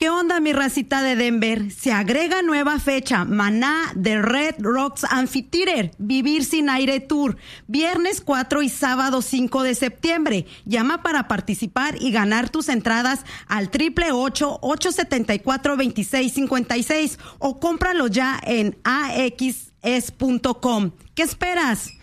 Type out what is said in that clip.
¿Qué onda, mi racita de Denver? Se agrega nueva fecha, Maná de Red Rocks Amphitheater, Vivir Sin Aire Tour, viernes 4 y sábado 5 de septiembre. Llama para participar y ganar tus entradas al 888-874-2656 o cómpralo ya en axs.com. ¿Qué esperas?